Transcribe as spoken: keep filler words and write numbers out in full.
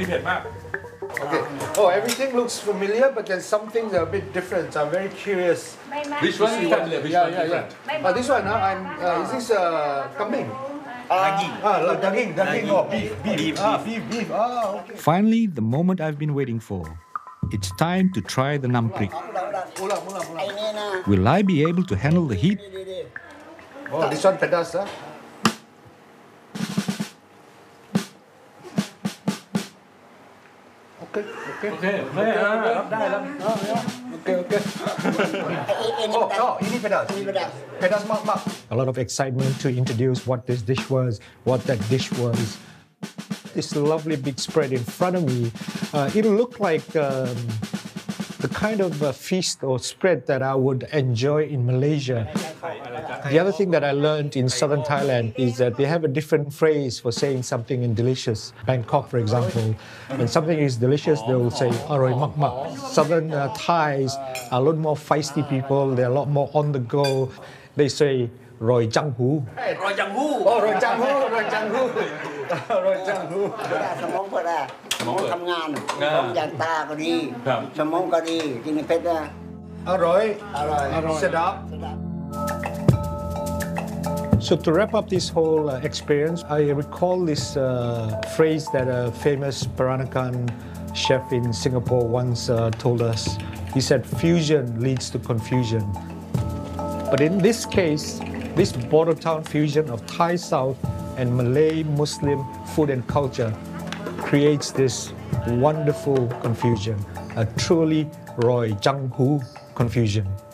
เผ็ดมาก Okay. Oh, everything looks familiar, but there's something a bit different. I'm very curious. Which one is familiar? Which Yeah, one yeah, different? yeah. Oh, this one, huh? I'm. Uh, is this uh, kambing? Daging. Ah, like daging, daging. Oh, beef, beef. Ah, beef, beef. Ah, okay. Finally, the moment I've been waiting for. It's time to try the namprik. Ulang, ulang, ulang. Will I be able to handle the heat? Oh, this one pedas, huh? Okay, okay. Okay, okay, ah, รับได้รับ Oh, yeah. Okay, okay. Oh, oh, ini pedas. Pedas mak mak. A lot of excitement to introduce what this dish was, what that dish was. This lovely big spread in front of me, uh, it looked like um, the kind of uh, feast or spread that I would enjoy in Malaysia. The other thing that I learned in southern Thailand is that they have a different phrase for saying something is delicious. Bangkok, for example, when something is delicious, they will say "aroi mak mak." Southern uh, Thais are a lot more feisty people. They're a lot more on the go. They say "roi jang hu." Roi jang hu. Oh, roi jang hu, roi jang hu. Roi jang hu. สมองเปิดอ่ะสมองทำงานสมองยางตาก็ดีครับสมองก็ดีกินเผ็ดนะ Aroi. อร่อย Sedap. So to wrap up this whole uh, experience, I recall this uh, phrase that a famous Peranakan chef in Singapore once uh, told us. He said, "Fusion leads to confusion." But in this case, this border town fusion of Thai South and Malay Muslim food and culture creates this wonderful confusion, a truly Roy Jang Hu confusion.